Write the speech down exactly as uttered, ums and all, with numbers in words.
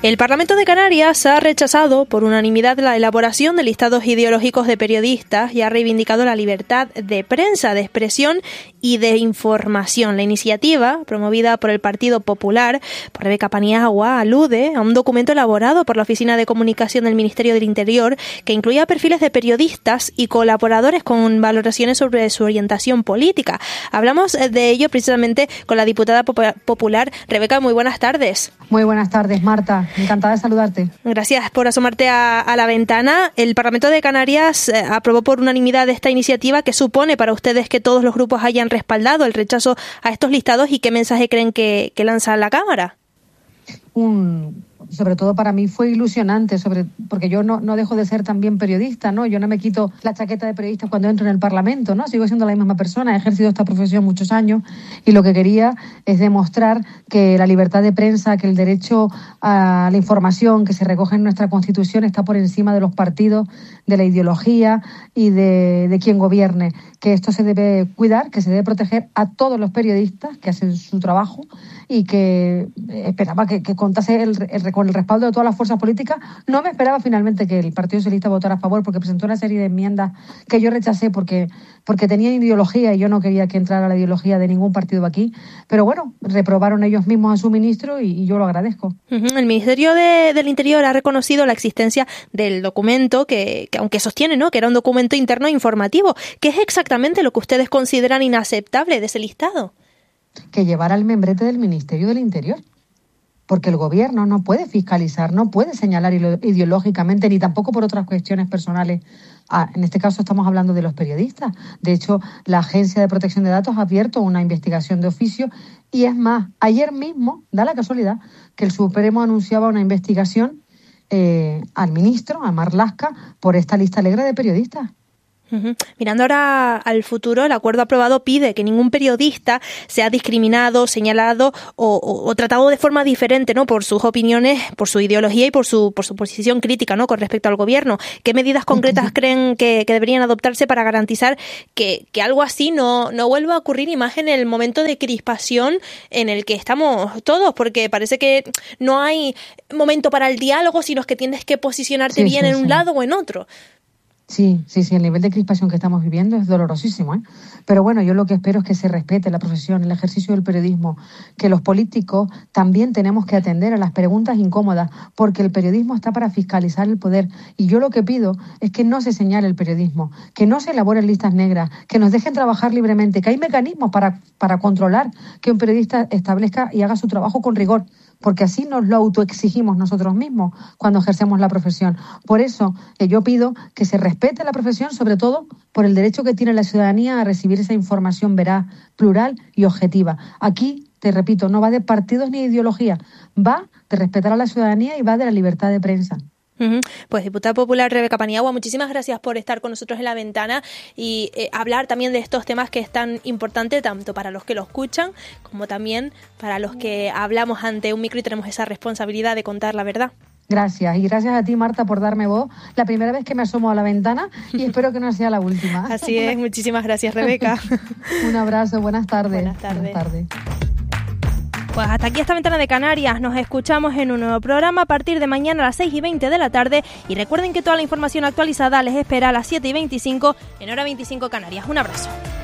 El Parlamento de Canarias ha rechazado por unanimidad la elaboración de listados ideológicos de periodistas y ha reivindicado la libertad de prensa, de expresión y de información. La iniciativa, promovida por el Partido Popular, por Rebeca Paniagua, alude a un documento elaborado por la Oficina de Comunicación del Ministerio del Interior que incluía perfiles de periodistas y colaboradores con valoraciones sobre su orientación política. Hablamos de ello precisamente con la diputada popular. Rebeca, muy buenas tardes. Muy buenas tardes, Marta. Encantada de saludarte. Gracias por asomarte a, a la ventana. El Parlamento de Canarias eh, aprobó por unanimidad esta iniciativa. ¿Qué supone para ustedes que todos los grupos hayan respaldado el rechazo a estos listados y qué mensaje creen que, que lanza la Cámara? Un... Sobre todo para mí fue ilusionante, sobre porque yo no, no dejo de ser también periodista, ¿no? Yo no me quito la chaqueta de periodista cuando entro en el Parlamento, ¿no? Sigo siendo la misma persona, he ejercido esta profesión muchos años y lo que quería es demostrar que la libertad de prensa, que el derecho a la información que se recoge en nuestra Constitución está por encima de los partidos, de la ideología y de, de quien gobierne, que esto se debe cuidar, que se debe proteger a todos los periodistas que hacen su trabajo y que esperaba que, que contase el, el, con el respaldo de todas las fuerzas políticas. No me esperaba finalmente que el Partido Socialista votara a favor porque presentó una serie de enmiendas que yo rechacé porque, porque tenían ideología y yo no quería que entrara la ideología de ningún partido aquí. Pero bueno, reprobaron ellos mismos a su ministro y, y yo lo agradezco. Uh-huh. El Ministerio de, del Interior ha reconocido la existencia del documento que, que aunque sostiene, ¿no?, que era un documento interno informativo. ¿Qué es exactamente lo que ustedes consideran inaceptable de ese listado? Que llevara el membrete del Ministerio del Interior. Porque el gobierno no puede fiscalizar, no puede señalar ideológicamente, ni tampoco por otras cuestiones personales. Ah, en este caso estamos hablando de los periodistas. De hecho, la Agencia de Protección de Datos ha abierto una investigación de oficio y es más, ayer mismo, da la casualidad, que el Supremo anunciaba una investigación eh, al ministro, a Marlaska, por esta lista negra de periodistas. Uh-huh. Mirando ahora al futuro, el acuerdo aprobado pide que ningún periodista sea discriminado, señalado o, o, o tratado de forma diferente, ¿no?, por sus opiniones, por su ideología y por su por su posición crítica, ¿no?, con respecto al gobierno. ¿Qué medidas concretas uh-huh. creen que, que deberían adoptarse para garantizar que, que algo así no, no vuelva a ocurrir, y más en el momento de crispación en el que estamos todos? Porque parece que no hay momento para el diálogo, sino que tienes que posicionarte sí, bien sí, en un sí. lado o en otro. Sí, sí, sí, el nivel de crispación que estamos viviendo es dolorosísimo, ¿eh? Pero bueno, yo lo que espero es que se respete la profesión, el ejercicio del periodismo, que los políticos también tenemos que atender a las preguntas incómodas, porque el periodismo está para fiscalizar el poder. Y yo lo que pido es que no se señale el periodismo, que no se elaboren listas negras, que nos dejen trabajar libremente, que hay mecanismos para, para controlar que un periodista establezca y haga su trabajo con rigor, porque así nos lo autoexigimos nosotros mismos cuando ejercemos la profesión. Por eso eh, yo pido que se respete la profesión, sobre todo por el derecho que tiene la ciudadanía a recibir esa información veraz, plural y objetiva. Aquí, te repito, no va de partidos ni de ideología, va de respetar a la ciudadanía y va de la libertad de prensa. Uh-huh. Pues diputada popular Rebeca Paniagua, muchísimas gracias por estar con nosotros en La Ventana y eh, hablar también de estos temas que es tan importante tanto para los que lo escuchan como también para los que hablamos ante un micro y tenemos esa responsabilidad de contar la verdad. Gracias, y gracias a ti, Marta, por darme voz. La primera vez que me asomo a La Ventana y espero que no sea la última. Así es, muchísimas gracias, Rebeca. Un abrazo, buenas tardes. Buenas tardes. Buenas tardes. Pues hasta aquí esta Ventana de Canarias. Nos escuchamos en un nuevo programa a partir de mañana a las seis y veinte de la tarde. Y recuerden que toda la información actualizada les espera a las siete y veinticinco en hora veinticinco Canarias. Un abrazo.